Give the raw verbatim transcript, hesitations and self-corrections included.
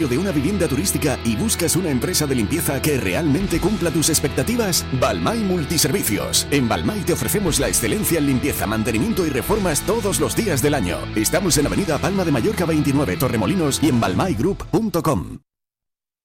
de una vivienda turística y buscas una empresa de limpieza que realmente cumpla tus expectativas? Balmay Multiservicios. En Balmay te ofrecemos la excelencia en limpieza, mantenimiento y reformas todos los días del año. Estamos en Avenida Palma de Mallorca veintinueve, Torremolinos y en balmay group punto com.